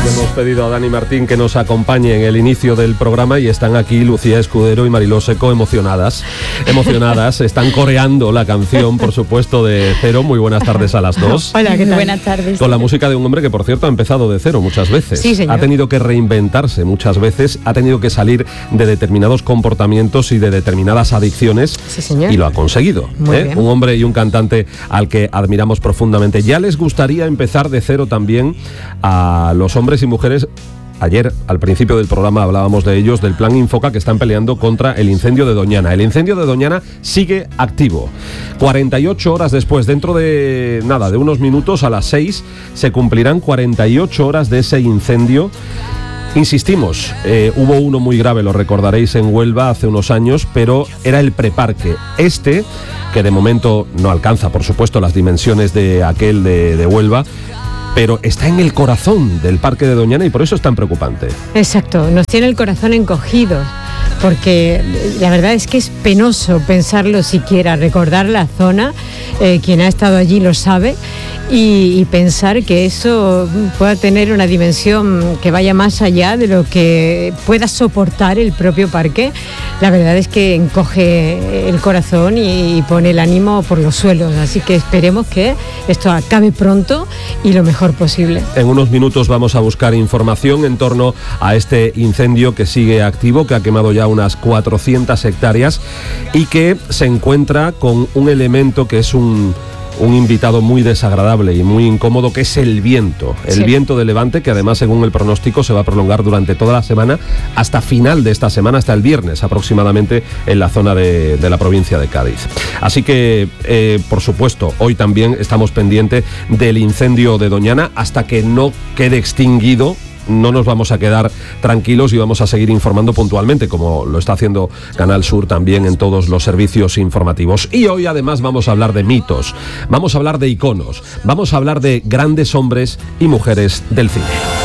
Hemos pedido a Dani Martín que nos acompañe en el inicio del programa y están aquí Lucía Escudero y Mariló Seco emocionadas, están coreando la canción, por supuesto, de Cero. Muy buenas tardes a las dos. Hola, ¿qué tal? Buenas tardes. Con la música de un hombre que, por cierto, ha empezado de cero muchas veces. Sí, señor. Ha tenido que reinventarse muchas veces, ha tenido que salir de determinados comportamientos y de determinadas adicciones. Sí, señor. Y lo ha conseguido. Muy bien. Un hombre y un cantante al que admiramos profundamente. Ya les gustaría empezar de cero también a los hombres y mujeres. Ayer, al principio del programa, hablábamos de ellos, del Plan Infoca, que están peleando contra el incendio de Doñana. El incendio de Doñana sigue activo. 48 horas después, dentro de unos minutos, a las 6, se cumplirán 48 horas de ese incendio. Insistimos, hubo uno muy grave, lo recordaréis, en Huelva hace unos años, pero era el preparque. Que de momento no alcanza, por supuesto, las dimensiones de aquel de Huelva, pero está en el corazón del Parque de Doñana y por eso es tan preocupante. Exacto, nos tiene el corazón encogido, porque la verdad es que es penoso pensarlo siquiera, recordar la zona, quien ha estado allí lo sabe, y pensar que eso pueda tener una dimensión que vaya más allá de lo que pueda soportar el propio parque. La verdad es que encoge el corazón y pone el ánimo por los suelos, así que esperemos que esto acabe pronto y lo mejor posible. En unos minutos vamos a buscar información en torno a este incendio que sigue activo, que ha quemado ya unas 400 hectáreas y que se encuentra con un elemento que es un invitado muy desagradable y muy incómodo, que es el viento. El viento de levante, que además, según el pronóstico, se va a prolongar durante toda la semana, hasta final de esta semana, hasta el viernes aproximadamente, en la zona de la provincia de Cádiz. Así que, por supuesto, hoy también estamos pendientes del incendio de Doñana. Hasta que no quede extinguido, no nos vamos a quedar tranquilos y vamos a seguir informando puntualmente, como lo está haciendo Canal Sur también en todos los servicios informativos. Y hoy además vamos a hablar de mitos, vamos a hablar de iconos, vamos a hablar de grandes hombres y mujeres del cine.